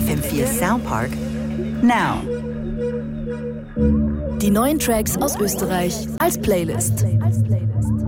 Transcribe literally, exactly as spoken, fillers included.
M vier Soundpark now. Die neuen Tracks aus Österreich als Playlist.